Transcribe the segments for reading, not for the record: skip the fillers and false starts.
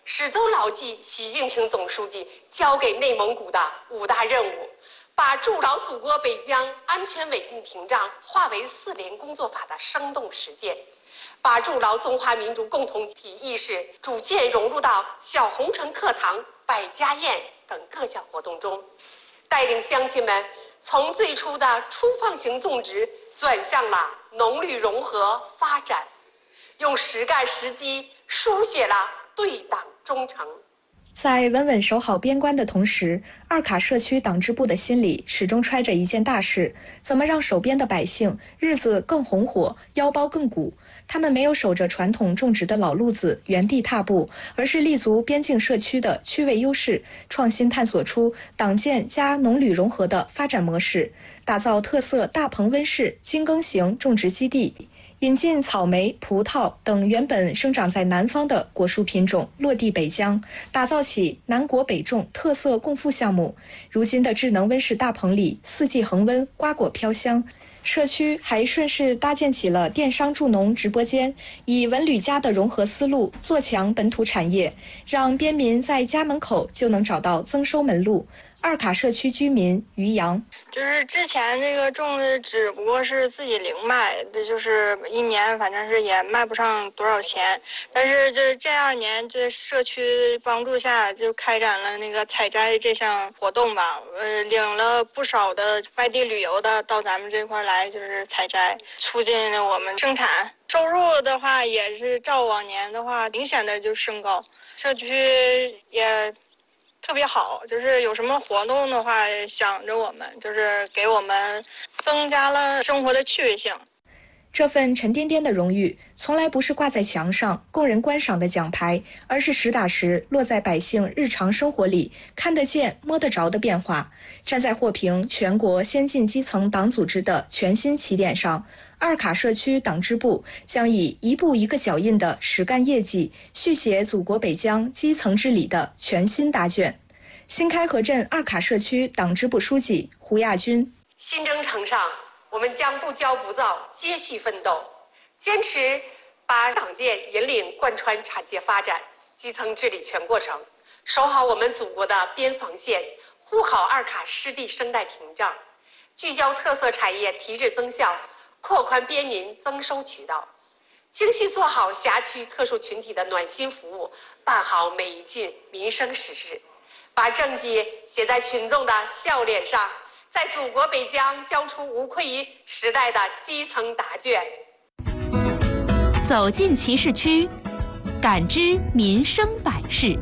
始终牢记习近平总书记交给内蒙古的5大任务，把筑牢祖国北疆安全稳定屏障化为4联工作法的生动实践，把筑牢中华民族共同体意识逐渐融入到小红尘课堂、百家宴等各项活动中，带领乡亲们从最初的粗放型种植转向了农旅融合发展，用实干实基书写了对党忠诚。 在稳稳守好边关的同时，二卡社区党支部的心里始终揣着一件大事：怎么让守边的百姓日子更红火，腰包更鼓。他们没有守着传统种植的老路子原地踏步，而是立足边境社区的区位优势，创新探索出党建加农旅融合的发展模式，打造特色大棚温室精耕型种植基地，引进草莓、葡萄等原本生长在南方的果树品种落地北疆，打造起南果北种特色共富项目。如今的智能温室大棚里，四季恒温，瓜果飘香。社区还顺势搭建起了电商助农直播间，以文旅家的融合思路做强本土产业，让边民在家门口就能找到增收门路。二卡社区居民于洋， 就是之前这个种的只不过是自己零卖，就是一年反正是也卖不上多少钱。但是这2年这社区帮助下，就开展了那个采摘这项活动吧。领了不少的外地旅游的到咱们这块来，就是采摘，促进了我们生产。收入的话也是照往年的话明显的就升高，社区也特别好，就是有什么活动的话想着我们，就是给我们增加了生活的趣味性。 这份沉甸甸的荣誉从来不是挂在墙上供人观赏的奖牌，而是实打实落在百姓日常生活里看得见摸得着的变化。站在获评全国先进基层党组织的全新起点上，二卡社区党支部将以一步一个脚印的实干业绩，续写祖国北疆基层治理的全新答卷。新开河镇二卡社区党支部书记胡亚军， 新征程上，我们将不骄不躁，接续奋斗，坚持把党建引领贯穿产业发展、基层治理全过程，守好我们祖国的边防线，护好二卡湿地生态屏障，聚焦特色产业提质增效，扩宽边民增收渠道，精细做好辖区特殊群体的暖心服务，办好每一件民生实事，把政绩写在群众的笑脸上，在祖国北疆交出无愧于时代的基层答卷。 走进其市区，感知民生百事。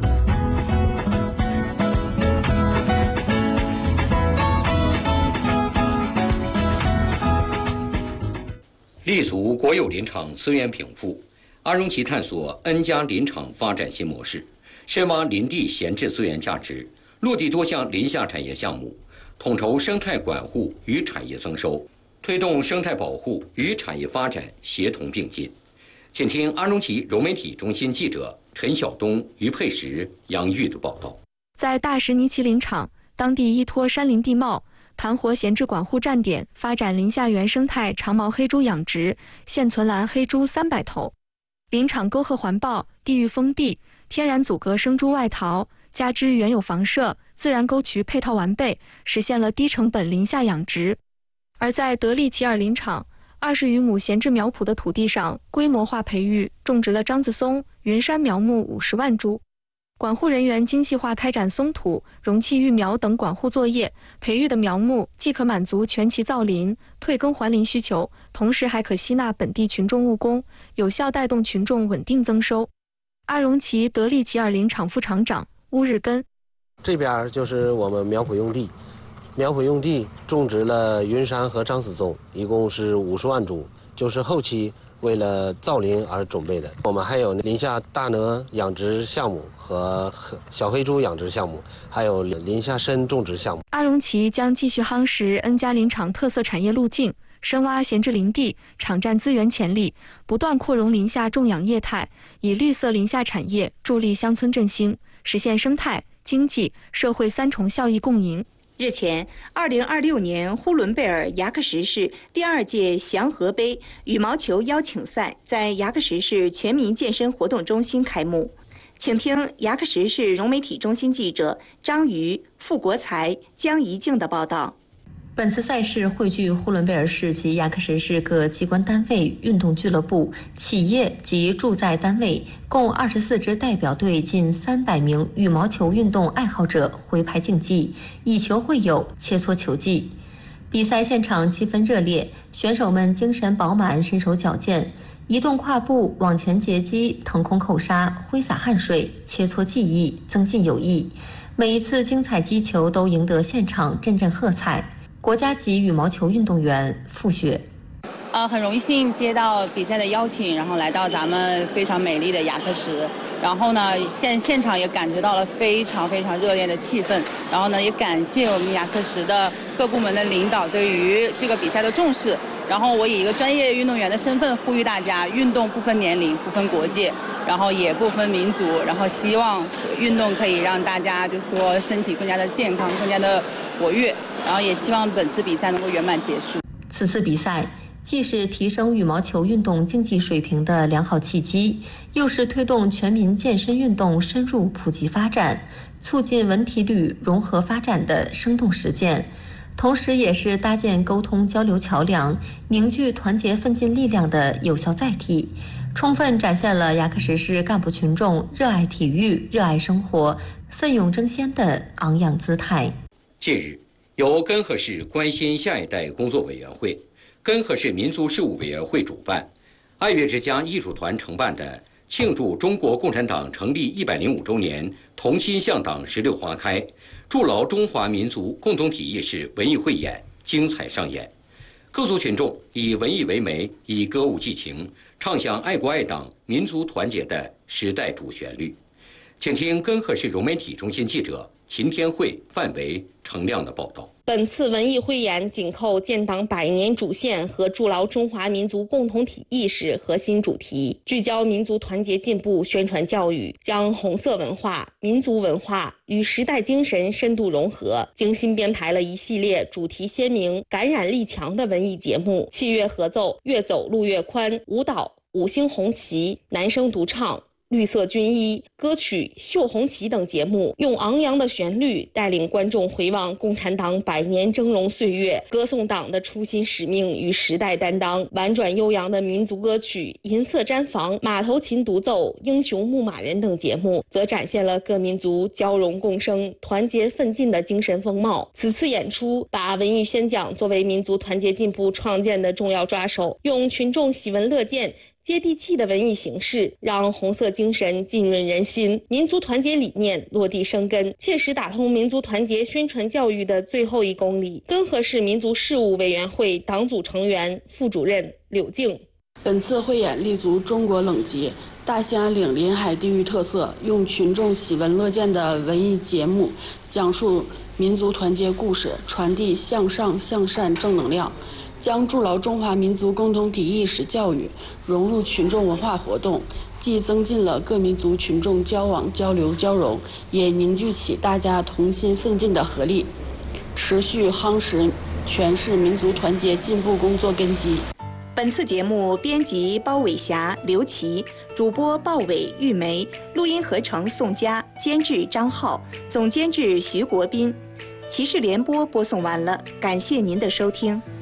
立足国有林场资源禀赋，阿荣旗探索 N+ 林场发展新模式，深挖林地闲置资源价值，落地多项林下产业项目，统筹生态管护与产业增收，推动生态保护与产业发展协同并进。请听阿荣旗融媒体中心记者陈晓东、于佩石、杨玉的报道。 在大石泥旗林场，当地依托山林地貌，盘活闲置管护站点，发展林下原生态长毛黑猪养殖，现存栏黑猪300头。林场沟壑环抱，地域封闭，天然阻隔生猪外逃，加之原有房舍、自然沟渠配套完备，实现了低成本林下养殖。而在德利齐尔林场，20余亩闲置苗圃的土地上，规模化培育种植了樟子松、云杉苗木50万株。管护人员精细化开展松土、容器育苗等管护作业，培育的苗木既可满足全期造林、退耕还林需求，同时还可吸纳本地群众务工，有效带动群众稳定增收。阿荣旗德利齐尔林场副厂长乌日根， 这边就是我们苗圃用地，苗圃用地种植了云杉和樟子松，一共是50万株，就是后期为了造林而准备的。我们还有林下大鹅养殖项目和小黑猪养殖项目，还有林下参种植项目。 阿荣旗将继续夯实 N+ 林场特色产业路径，深挖闲置林地、场站资源潜力，不断扩容林下种养业态，以绿色林下产业助力乡村振兴，实现生态、经济、社会3重效益共赢。 日前，2026年呼伦贝尔牙克石市第2届祥和杯羽毛球邀请赛在牙克石市全民健身活动中心开幕。 请听牙克石市融媒体中心记者张瑜、傅国才、江怡静的报道。 本次赛事汇聚呼伦贝尔市及牙克石市各机关单位、运动俱乐部、企业及驻在单位共24支代表队近300名羽毛球运动爱好者挥拍竞技，以球会友，切磋球技。比赛现场气氛热烈，选手们精神饱满，身手矫健，移动跨步、往前截击、腾空扣杀、挥洒汗水，切磋技艺，增进友谊。每一次精彩击球都赢得现场阵阵喝彩。国家级羽毛球运动员傅雪， 很荣幸接到比赛的邀请，然后来到咱们非常美丽的牙克石。然后呢，现场也感觉到了非常热烈的气氛。然后呢，也感谢我们牙克石的各部门的领导对于这个比赛的重视。然后我以一个专业运动员的身份呼吁大家，运动不分年龄、不分国界，然后也不分民族，然后希望运动可以让大家就说身体更加的健康，更加的活跃。然后也希望本次比赛能够圆满结束。 此次比赛既是提升羽毛球运动竞技水平的良好契机，又是推动全民健身运动深入普及发展、促进文体旅融合发展的生动实践，同时也是搭建沟通交流桥梁、凝聚团结奋进力量的有效载体，充分展现了牙克石市干部群众热爱体育、热爱生活、奋勇争先的昂扬姿态。 近日，由根河市关心下一代工作委员会、根河市民族事务委员会主办，爱乐之家艺术团承办的庆祝中国共产党成立105周年同心向党石榴花开，筑牢中华民族共同体意识文艺汇演精彩上演。各族群众以文艺为媒，以歌舞寄情，唱响爱国爱党、民族团结的时代主旋律。请听根河市融媒体中心记者秦天慧、范维、程亮的报道。 本次文艺汇演紧扣建党100年主线和筑牢中华民族共同体意识核心主题，聚焦民族团结进步宣传教育，将红色文化、民族文化与时代精神深度融合，精心编排了一系列主题鲜明、感染力强的文艺节目，器乐合奏、越走路越宽、舞蹈、五星红旗、男声独唱、绿色军衣、歌曲《绣红旗》等节目，用昂扬的旋律带领观众回望共产党100年峥嵘岁月，歌颂党的初心使命与时代担当。婉转悠扬的民族歌曲《银色毡房》、马头琴独奏、英雄牧马人等节目，则展现了各民族交融共生、团结奋进的精神风貌。此次演出把文艺宣讲作为民族团结进步创建的重要抓手，用群众喜闻乐见、接地气的文艺形式，让红色精神浸润人心，民族团结理念落地生根，切实打通民族团结宣传教育的最后1公里。根河市民族事务委员会党组成员、副主任柳静。 本次汇演立足中国冷极、大兴安岭临海地域特色，用群众喜闻乐见的文艺节目，讲述民族团结故事，传递向上向善正能量，将筑牢中华民族共同体意识教育融入群众文化活动，既增进了各民族群众交往交流交融，也凝聚起大家同心奋进的合力，持续夯实全市民族团结进步工作根基。 本次节目编辑包伟霞、刘琦，主播鲍伟、玉梅，录音合成宋佳，监制张浩，总监制徐国斌。骑士联播播送完了，感谢您的收听。